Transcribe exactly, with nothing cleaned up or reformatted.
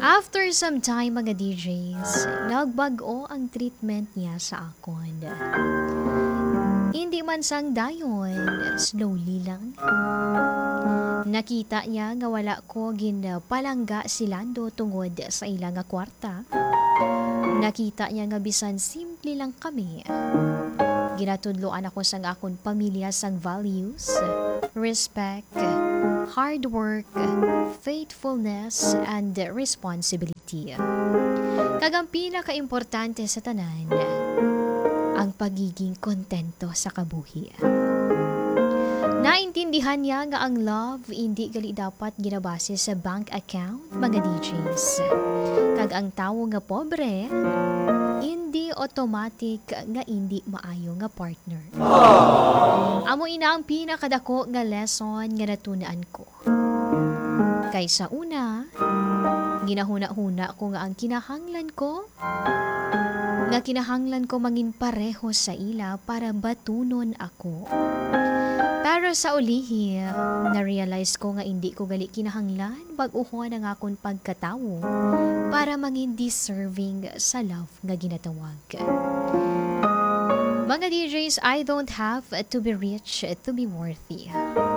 After some time mga D Js, nagbago ang treatment niya sa akon. Hindi man sang dayon, slowly lang. Nakita niya nga wala ko ginpalangga si Lando tungod sa ilang nga kwarta. Nakita niya nga bisan simple lang kami. Ginatudloan ako sang akon pamilya sang values, respect, hard work, faithfulness, and responsibility. Kagang pinaka-importante sa tanan, ang pagiging kontento sa kabuhi. Naintindihan niya nga ang love hindi gali dapat ginabase sa bank account, mga D Js. Kag ang tawo nga pobre, hindi automatic nga hindi maayo nga partner. Amo ina ang pinakadako nga lesson nga natunaan ko. Kaysa una, ginahuna-huna ko nga ang kinahanglan ko, nga kinahanglan ko mangin pareho sa ila para batunon ako. Pero sa ulihi, na-realize ko nga hindi ko gali kinahanglan pag-uhuan ang akong pagkatawo para mangin deserving sa love nga ginatawag. Mga D Js, I don't have to be rich to be worthy.